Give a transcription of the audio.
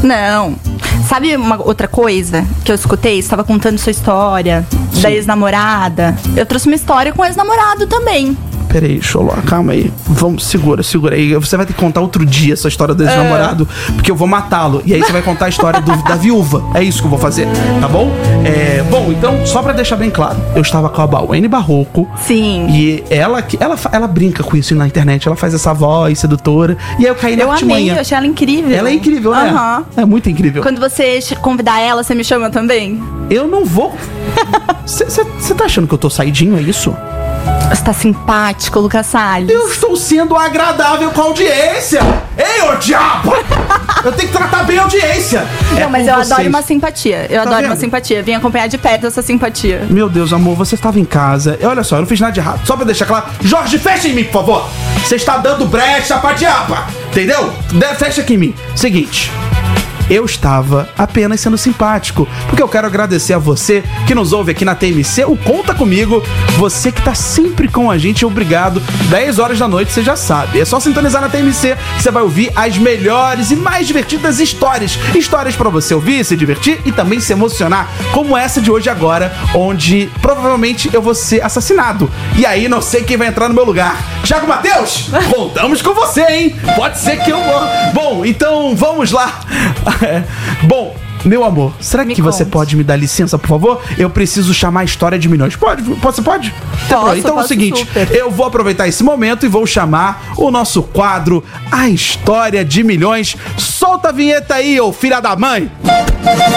Não. Sabe uma outra coisa que eu escutei? Você estava contando sua história da ex-namorada. Eu trouxe uma história com o ex-namorado também. Peraí, Xoló, calma aí. Vamos, segura aí. Você vai ter que contar outro dia essa história do ex-namorado, porque eu vou matá-lo. E aí você vai contar a história da viúva. É isso que eu vou fazer, tá bom? Bom, então, só pra deixar bem claro, eu estava com a Bauene Barroco. Sim. E ela brinca com isso na internet. Ela faz essa voz sedutora. E aí eu caí na artimanha. Eu amei, eu achei ela incrível. Ela é incrível, né? É muito incrível. Quando você convidar ela, você me chama também? Eu não vou. Você tá achando que eu tô saidinho, é isso? Você tá simpático, Lucas Salles. Eu estou sendo agradável com a audiência. Ei, ô diabo! Eu tenho que tratar bem a audiência. Não, mas eu adoro uma simpatia. Eu adoro vendo? uma simpatia. Vim acompanhar de perto essa simpatia. Meu Deus, amor, você estava em casa. Olha só, eu não fiz nada de errado. Só pra deixar claro. Jorge, fecha em mim, por favor. Você está dando brecha pra diaba. Entendeu? Fecha aqui em mim. Seguinte. Eu estava apenas sendo simpático, porque eu quero agradecer a você que nos ouve aqui na TMC, o Conta Comigo, você que tá sempre com a gente, obrigado. 10 horas da noite, você já sabe, é só sintonizar na TMC, você vai ouvir as melhores e mais divertidas histórias pra você ouvir, se divertir e também se emocionar, como essa de hoje agora, onde provavelmente eu vou ser assassinado, e aí não sei quem vai entrar no meu lugar. Thiago Matheus, contamos com você, hein? Pode ser que eu morra. Bom, então vamos lá. Bom, meu amor, será que você pode me dar licença, por favor? Eu preciso chamar a história de milhões. Você pode? Posso, então é o seguinte, super. eu vou aproveitar esse momento e vou chamar o nosso quadro A História de Milhões. Solta a vinheta aí, ô filha da mãe!